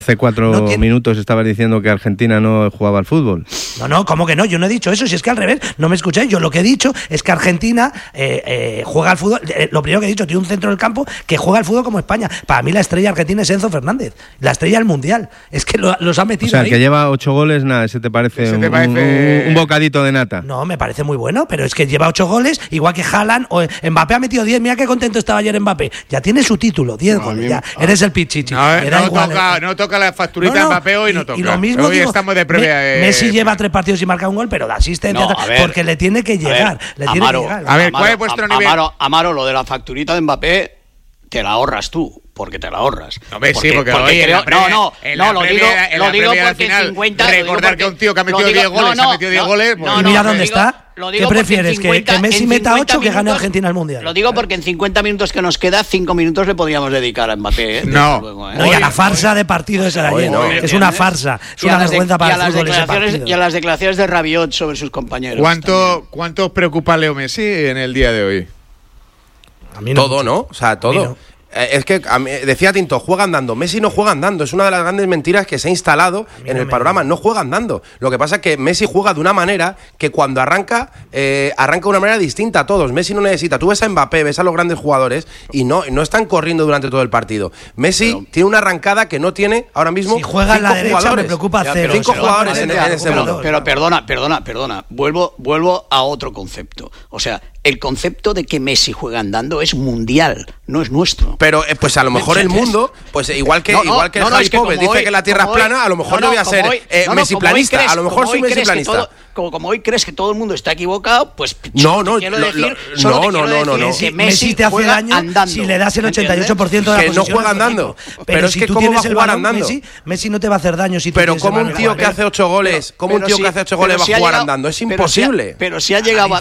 Hace 4 minutos estabas diciendo que Argentina no jugaba al fútbol. No, ¿cómo que no? Yo no he dicho eso, si es que al revés, no me escucháis. Yo lo que he dicho es que Argentina juega al fútbol. Lo primero que he dicho, tiene un centro del campo que juega al fútbol como España. Para mí la estrella argentina es Enzo Fernández, la estrella del Mundial. Es que los ha metido. O sea, ahí. el que lleva 8 goles, nada, ¿ese te parece un bocadito de nata? No, me parece muy bueno, pero es que lleva 8 goles, igual que Haaland, o Mbappé ha metido 10. Mira qué contento estaba ayer Mbappé. Ya tiene su título, 10 goles. Ya. Eres el pichichi. No toca la facturita Mbappé hoy, no toca. Y lo mismo hoy digo, estamos de previa. Messi lleva 3 partidos y marca un gol, pero da asistencia, porque le tiene que llegar. A ver, ¿cuál es vuestro nivel? Amaro, lo de la facturita de Mbappé te la ahorras tú. Porque te la ahorras. Porque hoy lo digo porque en 50... Recordar que un tío que ha metido 10 goles ha metido 10 goles... Y mira dónde está. ¿Qué prefieres? ¿Que Messi meta 8 que gane Argentina al Mundial? Lo digo porque en 50 minutos que nos queda, 5 minutos le podríamos dedicar a Mbappé. No, y a la farsa de partido esa de ayer. Es una farsa. Es una vergüenza para el fútbol ese partido. Y a las declaraciones de Rabiot sobre sus compañeros. ¿Cuánto os preocupa Leo Messi en el día de hoy? A mí no todo, ¿no? O sea, todo. Es que decía Tinto, juega andando. Messi no juega andando. Es una de las grandes mentiras que se ha instalado en el panorama. No juega andando. Lo que pasa es que Messi juega de una manera que cuando arranca de una manera distinta a todos. Messi no necesita. Tú ves a Mbappé, ves a los grandes jugadores y no están corriendo durante todo el partido. Messi tiene una arrancada que no tiene ahora mismo. Si juega en la derecha me preocupa cero. 5 jugadores en ese mundo. Pero perdona. Vuelvo a otro concepto. O sea, el concepto de que Messi juega andando es mundial, no es nuestro. Pero pues a lo mejor el mundo, pues igual que el Javi Pobes dice que la Tierra es plana, a lo mejor yo voy a ser Messi planista. A lo mejor soy Messi planista. Como hoy crees que todo el mundo está equivocado, pues no. Que Messi te hace daño andando, si le das el 88% de la que no juega andando. Pero es que cómo va a jugar andando. Messi no te va a hacer daño si tú pero como un tío que hace 8 goles, va a jugar andando, es imposible. Pero si han llegado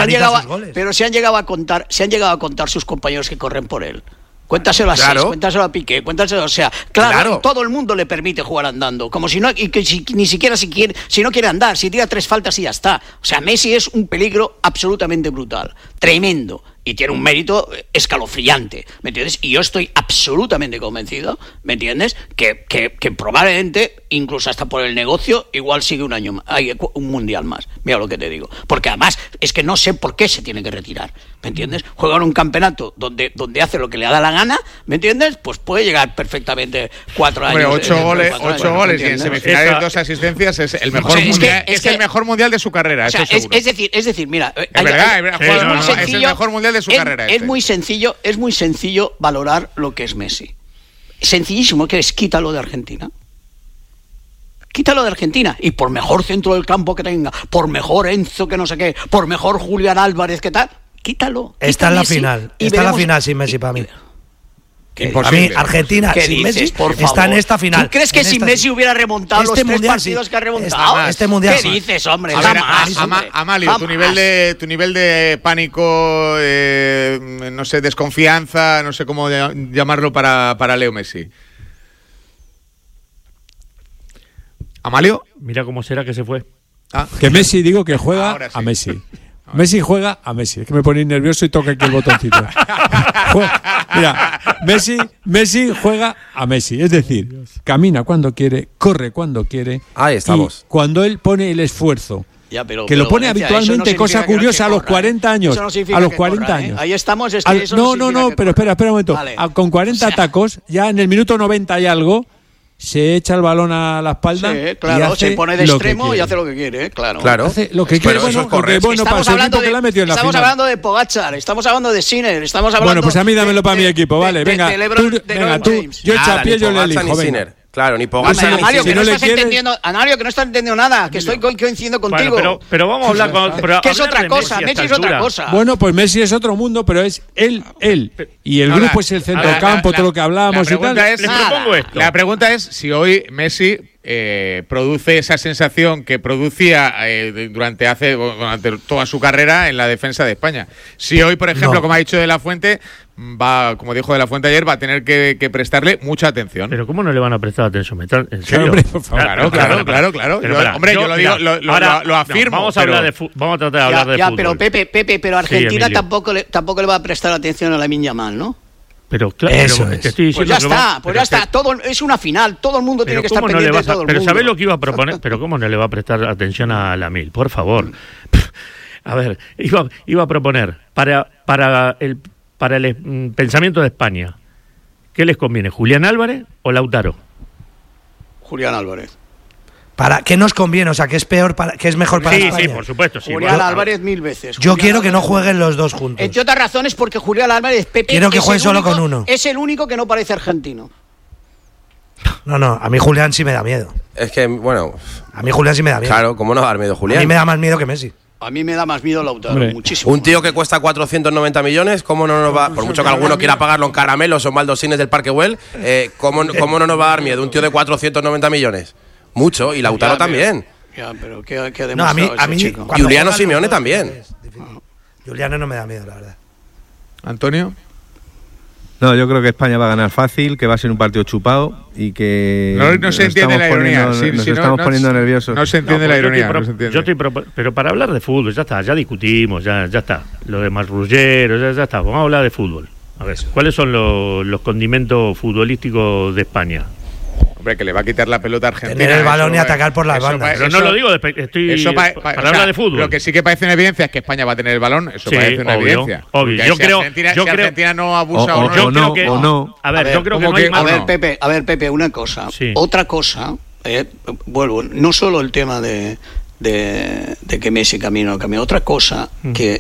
a contar sus compañeros que corren por él. Cuéntaselo a Sés, cuéntaselo a Piqué, cuéntaselo, o sea, claro, todo el mundo le permite jugar andando, como si no, y que ni siquiera si no quiere andar, si tira 3 faltas y ya está. O sea, Messi es un peligro absolutamente brutal, tremendo, y tiene un mérito escalofriante, ¿me entiendes? Y yo estoy absolutamente convencido, ¿me entiendes? Que probablemente, incluso hasta por el negocio, igual sigue un mundial más. Mira lo que te digo. Porque además, es que no sé por qué se tiene que retirar, ¿me entiendes? Juega en un campeonato donde hace lo que le da la gana, ¿me entiendes? Pues puede llegar perfectamente 4 años. 8 goles y en semifinales 2 asistencias es el mejor mundial. Es el mejor mundial de su carrera, eso seguro. Es decir, mira, es el mejor mundial de su carrera. Es muy sencillo valorar lo que es Messi. Sencillísimo, que es quítalo de Argentina. Quítalo de Argentina y por mejor centro del campo que tenga, por mejor Enzo que no sé qué, por mejor Julián Álvarez que tal, quítalo. Está en la final. Está en la final sin Messi para mí. A mí, Argentina sin Messi está en esta final. ¿Tú crees que sin Messi hubiera remontado los 3 partidos que ha remontado? Este mundial. ¿Qué dices, hombre? Amalio, tu nivel de pánico, no sé, desconfianza, no sé cómo llamarlo para Leo Messi. ¿Amalio? Mira cómo será que se fue. Que Messi, digo que juega a Messi. Messi juega a Messi. Es que me ponéis nervioso y toca aquí el botoncito. Mira, Messi juega a Messi. Es decir, camina cuando quiere, corre cuando quiere. Ahí estamos. Y cuando él pone el esfuerzo, que lo pone habitualmente, cosa curiosa, a los 40 años. A los 40 años. Ahí estamos. Pero espera un momento. Vale. Con 40 tacos, ya en el minuto 90 y algo, se echa el balón a la espalda. Sí, claro, se pone de extremo y hace lo que quiere, claro. Hace lo que quiere, eso es correcto. Estamos hablando de Pogačar, estamos hablando de Sinner, estamos hablando. Bueno, pues a mí dámelo para mi equipo, vale, venga. Tú, yo Chapié, yo le elijo, venga. Claro, ni Pogačar ni Analio, que no estás entendiendo nada, que estoy coincidiendo contigo. Bueno, pero vamos a hablar con... Que es otra cosa, Messi es otra cosa. Bueno, pues Messi es otro mundo, pero es él. Y el grupo es el centrocampo, todo lo que hablamos y tal. La pregunta es si hoy Messi produce esa sensación que producía durante toda su carrera en la defensa de España. Si hoy, por ejemplo, como ha dicho De La Fuente, como dijo De La Fuente ayer, va a tener que prestarle mucha atención. Pero ¿cómo no le van a prestar atención? ¿En serio? Hombre, por favor. Claro. Yo lo digo, lo afirmo. Vamos a tratar de hablar de fútbol. Pero Pepe, pero Argentina tampoco le va a prestar atención a Lamine Yamal, ¿no? Pero claro, eso te es. estoy diciendo pues ya está. Todo es una final. Todo el mundo tiene que estar pendiente de todo el mundo. Pero ¿sabés lo que iba a proponer? Pero ¿cómo no le va a prestar atención a la Mil? Por favor. A ver, iba a proponer para el pensamiento de España, ¿qué les conviene? ¿Julián Álvarez o Lautaro? Julián Álvarez. ¿Para qué nos conviene? O sea, ¿qué es peor qué es mejor para España? Sí, por supuesto. Sí, Julián Álvarez 1000 veces. Yo quiero que no jueguen los dos juntos. Entre otras razones porque Julián Álvarez, Pepe, quiero que juegue solo con uno. Es el único que no parece argentino. No, a mí Julián sí me da miedo. Es que, bueno... A mí Julián sí me da miedo. Claro, ¿cómo no va a dar miedo Julián? A mí me da más miedo que Messi. A mí me da más miedo Lautaro, muchísimo. Un tío que cuesta 490 millones, ¿cómo no nos va? Por mucho que alguno quiera pagarlo en caramelos o en baldosines del Parque Güell, ¿cómo no nos va a dar miedo un tío de 490 millones? Mucho, y Lautaro también. Ya, pero ¿qué ha demostrado a mí chico? Juliano Simeone también. Juliano no me da miedo, la verdad. ¿Antonio? No, yo creo que España va a ganar fácil, que va a ser un partido chupado y que no se entiende la ironía. Nos estamos poniendo nerviosos. No se entiende la ironía. Pero para hablar de fútbol, ya está, ya discutimos, ya está. Lo de Marrullero, ya está. Vamos a hablar de fútbol. A ver, ¿cuáles son los condimentos futbolísticos de España? Hombre, que le va a quitar la pelota a Argentina. Tener el balón y atacar por las bandas. Pero no lo digo, para hablar de fútbol. Lo que sí que parece una evidencia es que España va a tener el balón. Eso parece una evidencia. Obvio. Si Argentina no abusa o no. A ver, yo creo que no hay más. A ver, Pepe, una cosa. Sí. Otra cosa, vuelvo, no solo el tema de que Messi camina o no camina. Otra cosa que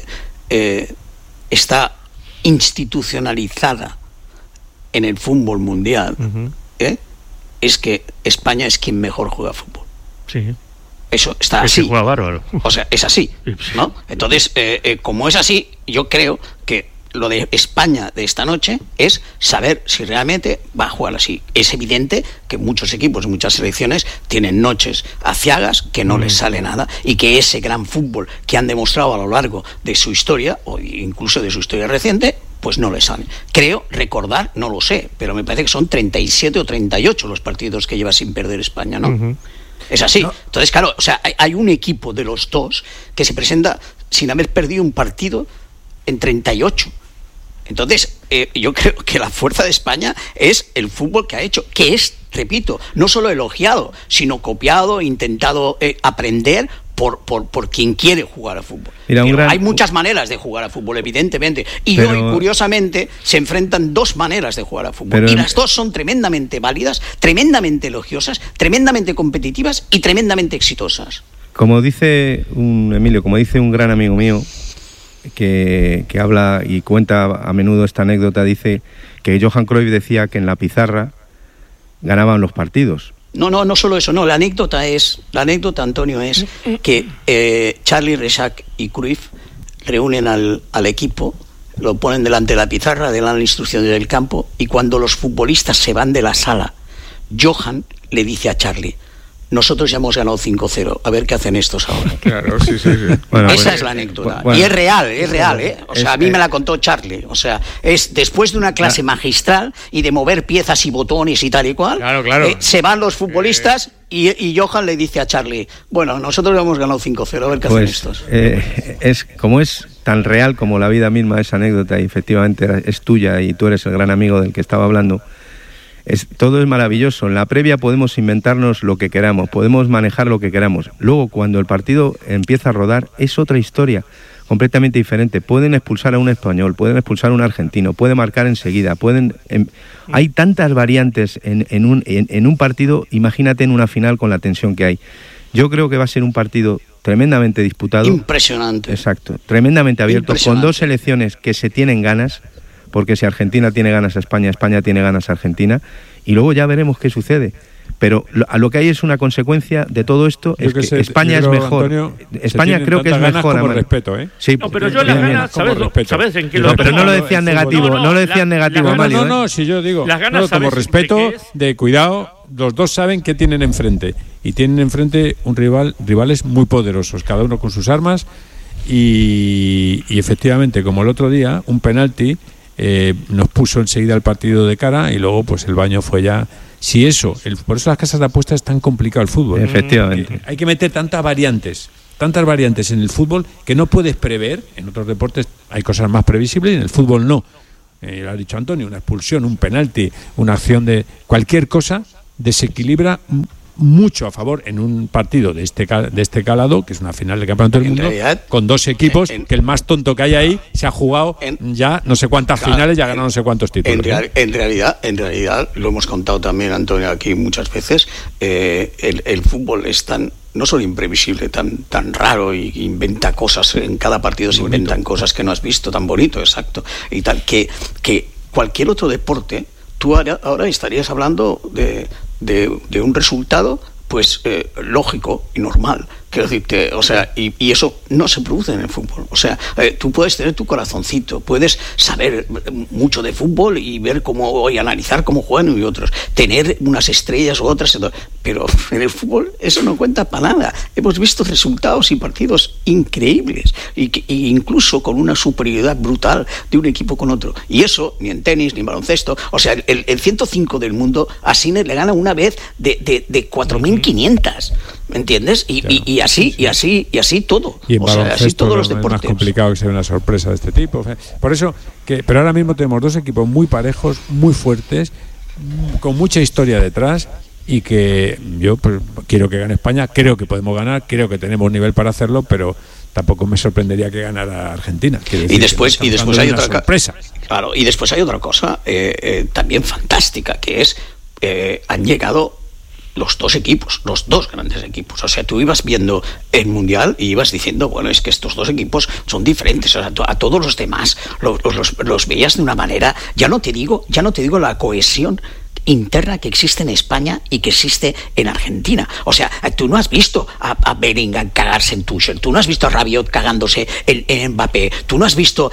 está institucionalizada en el fútbol mundial, es que España es quien mejor juega fútbol. Sí. Eso está así. Que juega bárbaro. O sea, es así, ¿no? Entonces, como es así, yo creo que lo de España de esta noche es saber si realmente va a jugar así. Es evidente que muchos equipos, muchas selecciones tienen noches aciagas que no les sale nada y que ese gran fútbol que han demostrado a lo largo de su historia o incluso de su historia reciente, pues no les sale. Creo recordar, no lo sé, pero me parece que son 37 o 38 los partidos que lleva sin perder España, ¿no? Es así. ¿No? Entonces, claro, o sea, hay un equipo de los dos que se presenta sin haber perdido un partido en 38. Entonces, yo creo que la fuerza de España es el fútbol que ha hecho, que es, repito, no solo elogiado, sino copiado, intentado aprender por quien quiere jugar a fútbol. Mira, hay muchas maneras de jugar a fútbol, evidentemente, y hoy, curiosamente, se enfrentan dos maneras de jugar a fútbol, y las dos son tremendamente válidas, tremendamente elogiosas, tremendamente competitivas y tremendamente exitosas. Como dice un gran amigo mío, que habla y cuenta a menudo esta anécdota, dice que Johan Cruyff decía que en la pizarra ganaban los partidos. No solo eso, no, la anécdota, Antonio, es que Charlie, Rexach y Cruyff reúnen al equipo, lo ponen delante de la pizarra, le dan las instrucciones del campo, y cuando los futbolistas se van de la sala, Johan le dice a Charlie: nosotros ya hemos ganado 5-0, a ver qué hacen estos ahora. Claro, sí. Esa es la anécdota. Bueno, y es real, ¿eh? O sea, a mí me la contó Charlie. O sea, es después de una clase magistral y de mover piezas y botones y tal y cual, se van los futbolistas y Johan le dice a Charlie: bueno, nosotros ya hemos ganado 5-0, a ver qué hacen estos. Es tan real como la vida misma esa anécdota, y efectivamente es tuya y tú eres el gran amigo del que estaba hablando. Todo es maravilloso. En la previa podemos inventarnos lo que queramos, podemos manejar lo que queramos. Luego, cuando el partido empieza a rodar, es otra historia, completamente diferente. Pueden expulsar a un español, pueden expulsar a un argentino, pueden marcar enseguida, hay tantas variantes en un partido. Imagínate en una final con la tensión que hay. Yo creo que va a ser un partido tremendamente disputado. Impresionante. Exacto, tremendamente abierto, con dos selecciones que se tienen ganas. Porque si Argentina tiene ganas a España, España tiene ganas a Argentina, y luego ya veremos qué sucede. Pero lo que hay es una consecuencia de todo esto, es que España es mejor. Antonio, España creo que es mejor. Como respeto, ¿eh? Sí, no, pero yo las ganas, ¿sabes en qué lo pero no lo decían negativo, no lo decían negativo, Amalio. No, si yo digo, las ganas, como respeto, de cuidado, los dos saben qué tienen enfrente. Y tienen enfrente rivales muy poderosos, cada uno con sus armas, y efectivamente, como el otro día, un penalti nos puso enseguida el partido de cara, y luego pues el baño fue ya. Si eso, por eso las casas de apuestas es tan complicado el fútbol. Efectivamente. Hay que meter tantas variantes en el fútbol que no puedes prever. En otros deportes hay cosas más previsibles y en el fútbol no. lo ha dicho Antonio, una expulsión, un penalti, una acción de cualquier cosa, desequilibra mucho a favor en un partido de este calado, que es una final del Campeonato del Mundo, con dos equipos, que el más tonto que hay ahí se ha jugado ya no sé cuántas finales, ya ha ganado no sé cuántos títulos. En realidad, lo hemos contado también, Antonio, aquí muchas veces, el fútbol es no solo imprevisible, tan raro, y inventa cosas, en cada partido se inventan cosas que no has visto, tan bonito, exacto, y tal, que cualquier otro deporte, tú ahora estarías hablando de un resultado pues lógico y normal. Quiero decirte, o sea, y eso no se produce en el fútbol. O sea, tú puedes tener tu corazoncito, puedes saber mucho de fútbol y ver y analizar cómo juegan unos y otros, tener unas estrellas u otras, pero en el fútbol eso no cuenta para nada. Hemos visto resultados y partidos increíbles, y incluso con una superioridad brutal de un equipo con otro. Y eso, ni en tenis, ni en baloncesto. O sea, el 105 del mundo a Sinner le gana una vez de 4.500. ¿Me entiendes? Y así todo. Y en así todos los deportes. Es más complicado que sea una sorpresa de este tipo. Por eso, pero ahora mismo tenemos dos equipos muy parejos, muy fuertes, con mucha historia detrás, y que yo pues, quiero que gane España. Creo que podemos ganar, creo que tenemos nivel para hacerlo, pero tampoco me sorprendería que ganara Argentina. Y después hay otra sorpresa. Claro, y después hay otra cosa también fantástica, que es han llegado los dos grandes equipos. O sea, tú ibas viendo el Mundial y ibas diciendo, bueno, es que estos dos equipos son diferentes. O sea, a todos los demás los veías de una manera, ya no te digo la cohesión interna que existe en España y que existe en Argentina. O sea, tú no has visto a Bellingham cagarse en Tuchel, tú no has visto a Rabiot cagándose en Mbappé, tú no has visto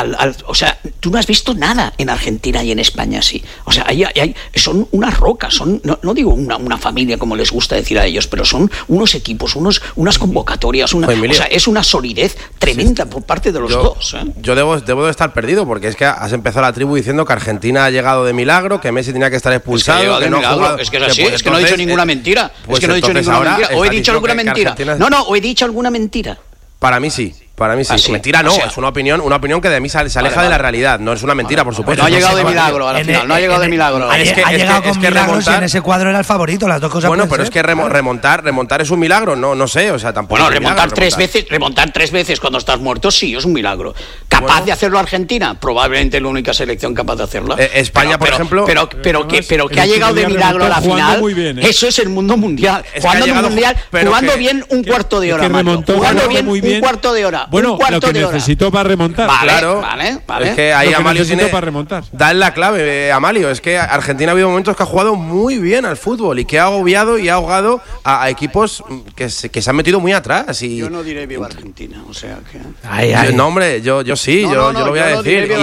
tú no has visto nada en Argentina y en España así. O sea, son unas rocas, no digo una familia como les gusta decir a ellos, pero son unos equipos, unas convocatorias, o sea, es una solidez tremenda por parte de los dos. Yo debo de estar perdido, porque es que has empezado la tribu diciendo que Argentina ha llegado de milagro, que Messi tenía que estar expulsado, que no ha jugado. Es que es así, es que no he dicho ninguna mentira. Pues es que no he dicho ninguna mentira. ¿O he dicho alguna mentira? O he dicho alguna mentira. Para mí sí. Mentira no, es una opinión que de mí se aleja de la realidad. No es una mentira, por supuesto. No ha llegado de milagro a la final, no ha llegado de milagro. Ha llegado con milagros y en ese cuadro era el favorito, las dos cosas. Bueno, pero es que remontar es un milagro, no sé, o sea, tampoco. Bueno, remontar tres veces cuando estás muerto, sí, es un milagro. ¿Capaz de hacerlo Argentina? Probablemente la única selección capaz de hacerlo. España, por ejemplo. Pero que ha llegado de milagro a la final, eso es el mundo mundial. Jugando bien un cuarto de hora, jugando bien un cuarto de hora. Bueno, lo que necesitó para remontar. Vale. Es que ahí Amalio tiene para remontar. Da la clave, Amalio. Es que Argentina ha habido momentos que ha jugado muy bien al fútbol y que ha agobiado y ha ahogado a equipos que se han metido muy atrás. Yo no diré viva Argentina, o sea que... No, hombre, yo sí, yo lo voy a decir.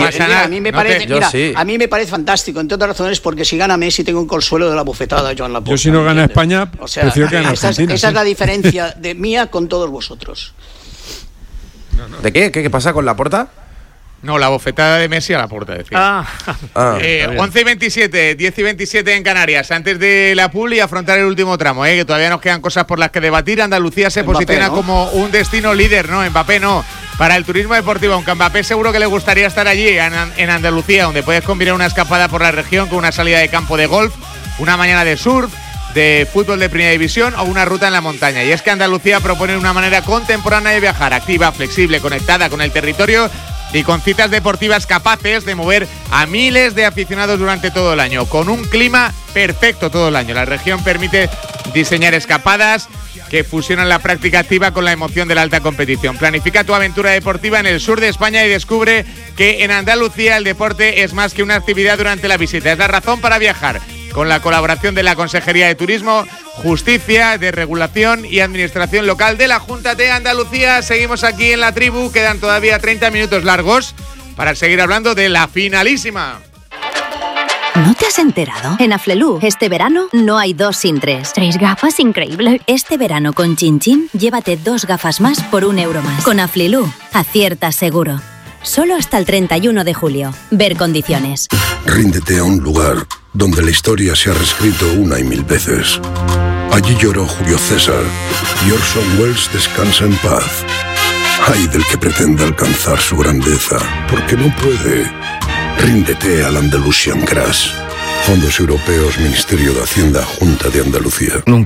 A mí me parece fantástico, entre otras razones, porque si gana Messi tengo un consuelo de la bofetada de Joan Laporta. Yo si no gana España, prefiero que gane Argentina. Esa es la diferencia de mía con todos vosotros. ¿De qué? ¿Qué pasa con Laporta? No, la bofetada de Messi a Laporta, decía. 11 y 27, 10 y 27 en Canarias. Antes de la pool y afrontar el último tramo, que todavía nos quedan cosas por las que debatir. Andalucía se posiciona como un destino líder, ¿no? Mbappé no. Para el turismo deportivo, aunque a Mbappé seguro que le gustaría estar allí, en Andalucía, donde puedes combinar una escapada por la región con una salida de campo de golf, una mañana de surf, de fútbol de primera división o una ruta en la montaña. Y es que Andalucía propone una manera contemporánea de viajar, activa, flexible, conectada con el territorio y con citas deportivas capaces de mover a miles de aficionados durante todo el año, con un clima perfecto todo el año. La región permite diseñar escapadas que fusionan la práctica activa con la emoción de la alta competición. Planifica tu aventura deportiva en el sur de España y descubre que en Andalucía el deporte es más que una actividad durante la visita, es la razón para viajar. Con la colaboración de la Consejería de Turismo, Justicia, de Regulación y Administración Local de la Junta de Andalucía. Seguimos aquí en la tribu, quedan todavía 30 minutos largos para seguir hablando de la finalísima. ¿No te has enterado? En Aflelu, este verano no hay 2 sin 3. 3 gafas, increíble. Este verano con Chin Chin, llévate 2 gafas más por €1 más. Con Aflelu, aciertas seguro. Solo hasta el 31 de julio. Ver condiciones. Ríndete a un lugar donde la historia se ha reescrito una y mil veces. Allí lloró Julio César y Orson Welles descansa en paz. Ay del que pretenda alcanzar su grandeza, porque no puede. Ríndete al Andalusian Crash. Fondos Europeos, Ministerio de Hacienda, Junta de Andalucía. Nunca